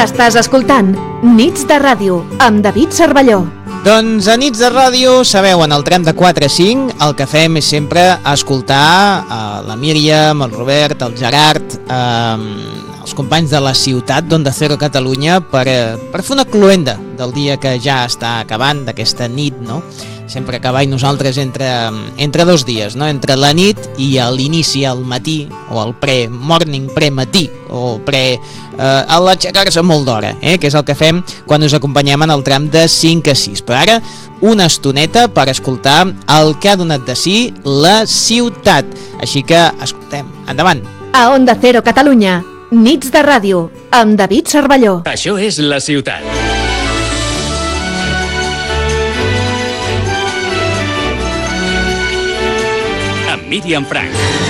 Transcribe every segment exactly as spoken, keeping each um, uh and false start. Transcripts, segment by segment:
Estàs escoltant Nits de Ràdio amb David Cervelló. Doncs a Nits de Ràdio, sabeu, en el tram de quatre a cinc el que fem és sempre escoltar uh, la Míriam, el Robert, el Gerard, uh, els companys de la ciutat d'Onda Cero Catalunya per, uh, per fer una cloenda del dia que ja està acabant, d'aquesta nit, no? Sempre que i nosaltres entre, entre dos dies, no? Entre la nit i l'inici al matí, o el pre-morning, pre-matí, o pre... Eh, a l'aixecar-se molt d'hora, eh? Que és el que fem quan us acompanyem en el tram de cinc a sis. Però ara, una estoneta per escoltar el que ha donat de si la ciutat. Així que, escoltem, endavant. A Onda Cero Catalunya, Nits de Ràdio, amb David Cervelló. Això és la ciutat. Míriam Frank.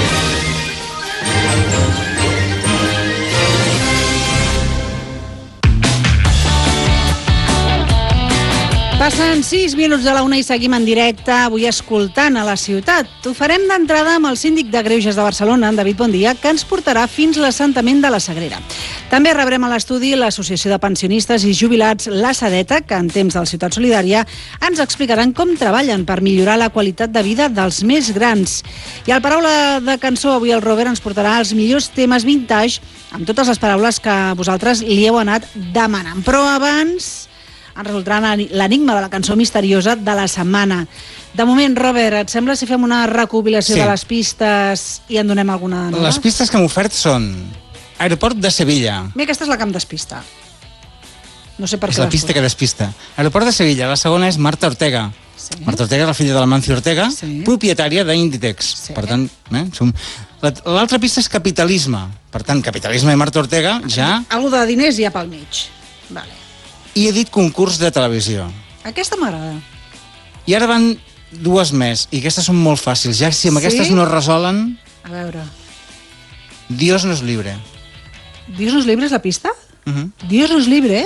Passen sis minuts de la una i seguim en directe, avui escoltant a la ciutat. Ho farem d'entrada amb el síndic de Greuges de Barcelona, en David Bondia, que ens portarà fins l'assentament de la Sagrera. També rebrem a l'estudi l'Associació de Pensionistes i Jubilats, la Sadeta, que en temps del Ciutat Solidària ens explicaran com treballen per millorar la qualitat de vida dels més grans. I al Paraula de Cançó, avui el Robert ens portarà els millors temes vintage amb totes les paraules que vosaltres li heu anat demanant. Però abans ens resoldrà l'enigma de la cançó misteriosa de la setmana. De moment, Robert, et sembla si fem una recopilació sí. de les pistes i en donem alguna nova? Les pistes que hem ofert són Aeroport de Sevilla. Bé, aquesta és la que em despista. No sé per és què la pista que despista. Aeroport de Sevilla. La segona és Marta Ortega. Sí. Marta Ortega és la filla de l'Amancio Ortega, sí. propietària d'Inditex. Sí. Per tant, eh, som... l'altra pista és Capitalisme. Per tant, Capitalisme i Marta Ortega ja... Algo de diners hi ha pel mig. Vale. I he dit concurs de televisió. Aquesta m'agrada. I ara van dues més, i aquestes són molt fàcils. Ja si amb sí? aquestes no es resolen... A veure... Dios nos libre. Dios nos libre és la pista? Uh-huh. Dios nos libre?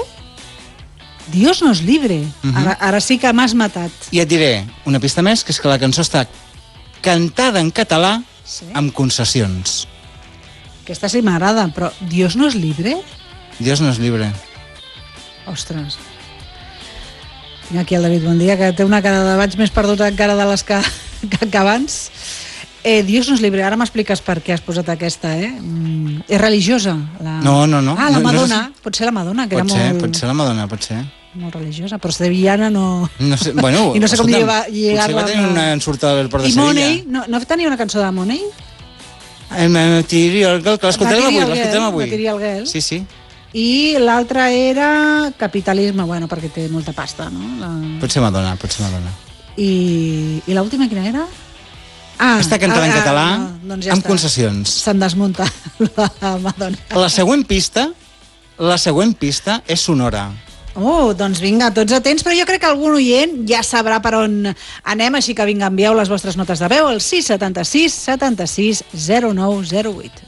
Dios nos libre. Uh-huh. Ara, ara sí que m'has matat. I et diré una pista més, que és que la cançó està cantada en català sí? amb concessions. Aquesta sí m'agrada, però Dios nos libre? Dios nos libre. Ostres. Tinc aquí el David Bondia, que té una cara de vaig més perdut encara de les que, que, que abans. Eh, Dios nos libre. Ara m'expliques per què has posat aquesta, eh? Mm, és religiosa? La... No, no, no. Ah, la Madonna. No, no, pot ser la Madonna, que pot era ser, molt... Pot ser la Madonna, pot ser. Molt religiosa, però sevillana no... No sé, bueno, I no sé com lligar-la... Potser va tenir una ensurtada del port de I Sevilla. Money? No, no tenia una cançó de Money? El Material Girl, que l'escoltarem avui, l'escoltarem avui. Material Girl. Sí, sí. I l'altra era Capitalisme, bueno, perquè té molta pasta, no? La... Pot ser Madonna, pot ser Madonna. I, i l'última quina era? Ah, està cantada ah, en català, no, doncs ja amb està. Concessions. Se'n desmunta la Madonna. La següent pista, la següent pista és sonora. Oh, doncs vinga, tots atents, però jo crec que algun oient ja sabrà per on anem, així que vinga, envieu les vostres notes de veu al sis setanta sis setanta sis zero nou zero vuit.